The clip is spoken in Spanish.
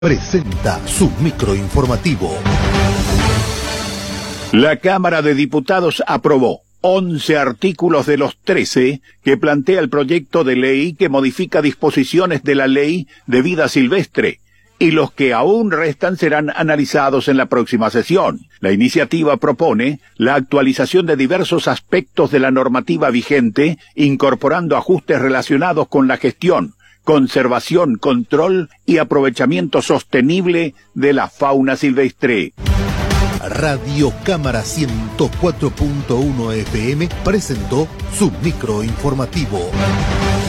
presenta su microinformativo. La Cámara de Diputados aprobó 11 artículos de los 13 que plantea el proyecto de ley que modifica disposiciones de la Ley de Vida Silvestre, y los que aún restan serán analizados en la próxima sesión. La iniciativa propone la actualización de diversos aspectos de la normativa vigente, incorporando ajustes relacionados con la gestión, conservación, control y aprovechamiento sostenible de la fauna silvestre. Radio Cámara 104.1 FM presentó su microinformativo.